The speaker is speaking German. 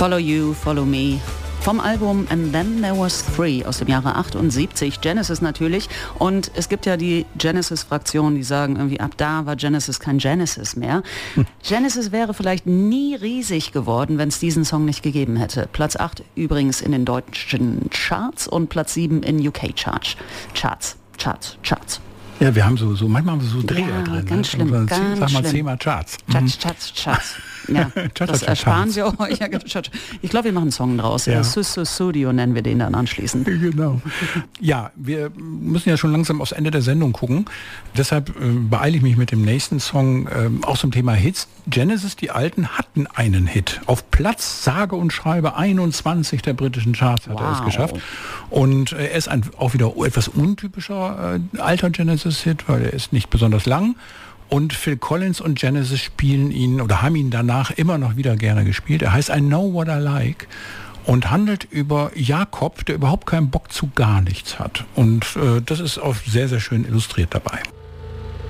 Follow You, Follow Me. Vom Album And Then There Was Three aus dem Jahre 78, Genesis natürlich. Und es gibt ja die Genesis-Fraktion, die sagen irgendwie, ab da war Genesis kein Genesis mehr. Genesis wäre vielleicht nie riesig geworden, wenn es diesen Song nicht gegeben hätte. Platz 8 übrigens in den deutschen Charts und Platz 7 in UK-Charts. Charts. Ja, wir haben so manchmal so Dreher drin. Ganz schlimm, ganz ganz sag mal schlimm. 10-mal Charts. Charts. Ja, das ersparen wir euch. Ich glaube, wir machen einen Song draus. Ja. Studio nennen wir den dann anschließend. Genau. Ja, wir müssen ja schon langsam aufs Ende der Sendung gucken. Deshalb beeile ich mich mit dem nächsten Song, auch zum Thema Hits. Genesis, die Alten, hatten einen Hit. Auf Platz, sage und schreibe, 21 der britischen Charts hat er es geschafft. Und er ist auch wieder etwas untypischer alter Genesis-Hit, weil er ist nicht besonders lang. Und Phil Collins und Genesis spielen ihn oder haben ihn danach immer noch wieder gerne gespielt. Er heißt I Know What I Like und handelt über Jakob, der überhaupt keinen Bock zu gar nichts hat. Und das ist auch sehr, sehr schön illustriert dabei.